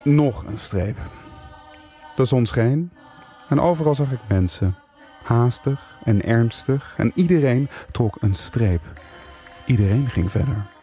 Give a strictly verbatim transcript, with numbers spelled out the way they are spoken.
Nog een streep. De zon scheen en overal zag ik mensen. Haastig en ernstig en iedereen trok een streep. Iedereen ging verder.